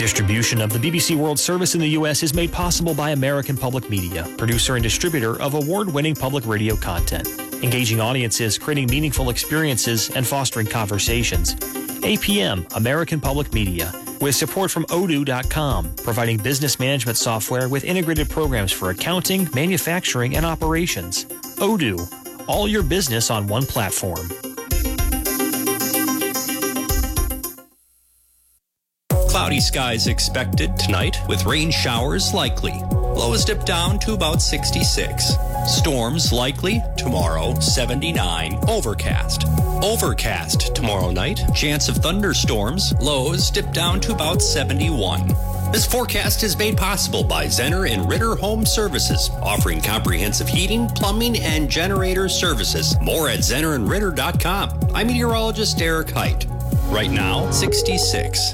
Distribution of the BBC World Service in the U.S. is made possible by American Public Media, producer and distributor of award-winning public radio content, engaging audiences, creating meaningful experiences, and fostering conversations. APM, American Public Media, with support from Odoo.com, providing business management software with integrated programs for accounting, manufacturing, and operations. Odoo, all your business on one platform. Cloudy skies expected tonight with rain showers likely. Lows dip down to about 66. Storms likely tomorrow, 79. Overcast. Overcast tomorrow night. Chance of thunderstorms. Lows dip down to about 71. This forecast is made possible by Zenner and Ritter Home Services, offering comprehensive heating, plumbing, and generator services. More at zennerandritter.com. I'm meteorologist Derek Height. Right now, 66.